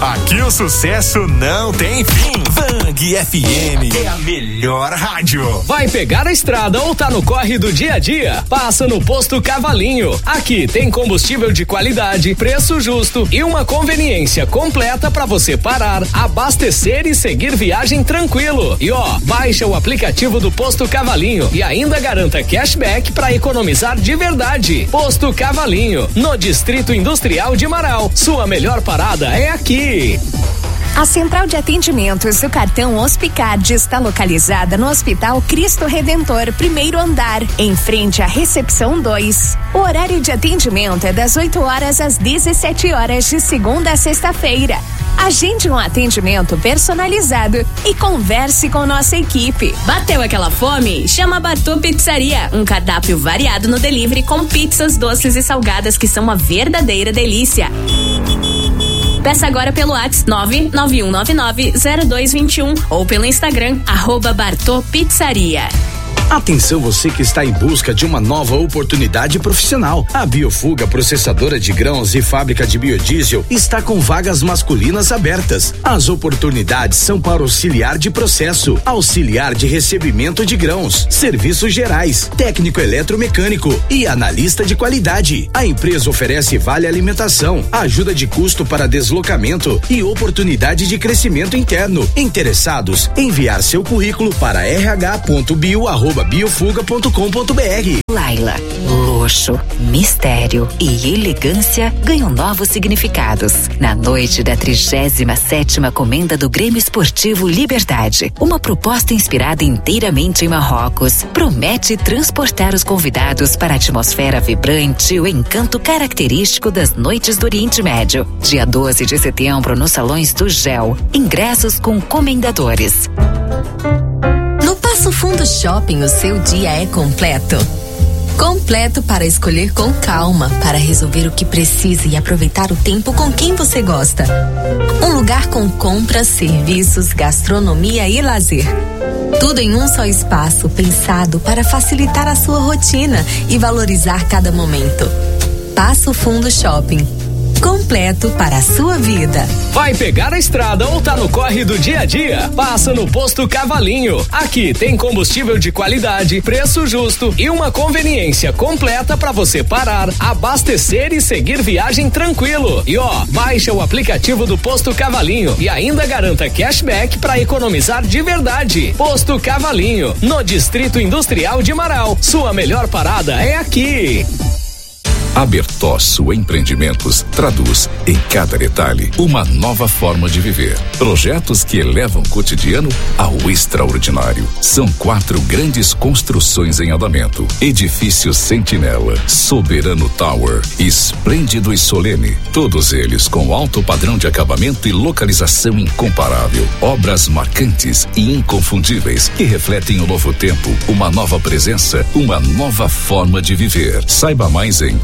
Aqui o sucesso não tem fim. Bang FM é a melhor rádio. Vai pegar a estrada ou tá no corre do dia a dia? Passa no Posto Cavalinho. Aqui tem combustível de qualidade, preço justo e uma conveniência completa para você parar, abastecer e seguir viagem tranquilo. E baixa o aplicativo do Posto Cavalinho e ainda garanta cashback para economizar de verdade. Posto Cavalinho, no Distrito Industrial de Marau. Sua melhor parada é aqui. A central de atendimentos do cartão Hospicard está localizada no Hospital Cristo Redentor, primeiro andar, em frente à recepção 2. O horário de atendimento é das 8 horas às 17 horas de segunda a sexta-feira. Agende um atendimento personalizado e converse com nossa equipe. Bateu aquela fome? Chama a Bartô Pizzaria, um cardápio variado no delivery com pizzas, doces e salgadas que são uma verdadeira delícia. Peça agora pelo WhatsApp 991990221 ou pelo Instagram @Bartô Pizzaria. Atenção você que está em busca de uma nova oportunidade profissional. A Biofuga, processadora de grãos e fábrica de biodiesel, está com vagas masculinas abertas. As oportunidades são para auxiliar de processo, auxiliar de recebimento de grãos, serviços gerais, técnico eletromecânico e analista de qualidade. A empresa oferece vale alimentação, ajuda de custo para deslocamento e oportunidade de crescimento interno. Interessados, enviar seu currículo para rh.bio@biofuga.com.br. Laila, luxo, mistério e elegância ganham novos significados na noite da 37ª Comenda do Grêmio Esportivo Liberdade. Uma proposta inspirada inteiramente em Marrocos promete transportar os convidados para a atmosfera vibrante e o encanto característico das noites do Oriente Médio. Dia 12 de setembro nos salões do GEL. Ingressos com comendadores. No Passo Fundo Shopping, o seu dia é completo. Completo para escolher com calma, para resolver o que precisa e aproveitar o tempo com quem você gosta. Um lugar com compras, serviços, gastronomia e lazer. Tudo em um só espaço, pensado para facilitar a sua rotina e valorizar cada momento. Passo Fundo Shopping. Completo para a sua vida. Vai pegar a estrada ou tá no corre do dia a dia? Passa no Posto Cavalinho. Aqui tem combustível de qualidade, preço justo e uma conveniência completa para você parar, abastecer e seguir viagem tranquilo. E baixa o aplicativo do Posto Cavalinho e ainda garanta cashback para economizar de verdade. Posto Cavalinho, no Distrito Industrial de Marau. Sua melhor parada é aqui. A Bertosso Empreendimentos traduz em cada detalhe uma nova forma de viver. Projetos que elevam o cotidiano ao extraordinário. São 4 grandes construções em andamento: Edifício Sentinela, Soberano Tower, Esplêndido e Solene. Todos eles com alto padrão de acabamento e localização incomparável. Obras marcantes e inconfundíveis que refletem o novo tempo, uma nova presença, uma nova forma de viver. Saiba mais em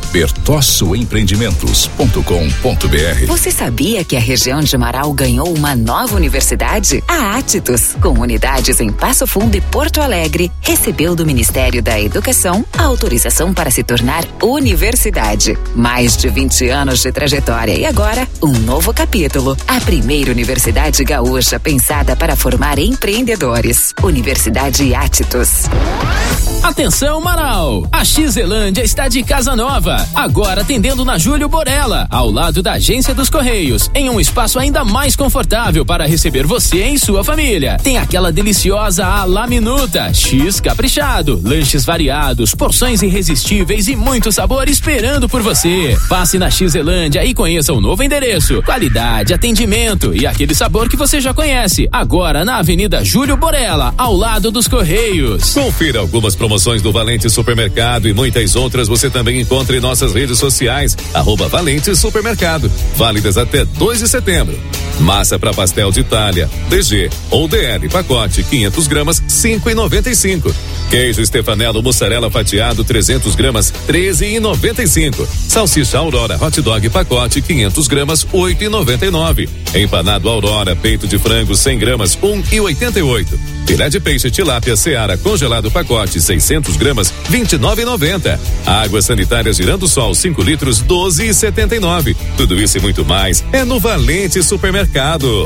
bertossoempreendimentos.com.br. Você sabia que a região de Marau ganhou uma nova universidade? A Atitus, com unidades em Passo Fundo e Porto Alegre, recebeu do Ministério da Educação a autorização para se tornar universidade. Mais de 20 anos de trajetória e agora um novo capítulo. A primeira universidade gaúcha pensada para formar empreendedores. Universidade Atitus. Atenção, Marau! A Xelândia está de casa nova, agora atendendo na Júlio Borella, ao lado da Agência dos Correios, em um espaço ainda mais confortável para receber você e sua família. Tem aquela deliciosa à la minuta, X caprichado, lanches variados, porções irresistíveis e muito sabor esperando por você. Passe na Xelândia e conheça o novo endereço, qualidade, atendimento e aquele sabor que você já conhece, agora na Avenida Júlio Borella, ao lado dos Correios. Confira algumas promoções do Valente Supermercado e muitas outras você também encontra em nossas redes sociais, @Valente Supermercado, válidas até 2 de setembro. Massa para pastel de Itália, DG ou DL, pacote 500 gramas, 5,95. Queijo Stefanello mussarela fatiado 300 gramas, 13,95. Salsicha Aurora hot dog pacote 500 gramas, 8,99. Empanado Aurora peito de frango 100 gramas, 1,88. Filé de peixe tilápia Seara congelado pacote 600 gramas, 29,90. Água sanitária Girando Sol 5 litros, 12,79. Tudo isso e muito mais é no Valente Supermercado. Supermercado.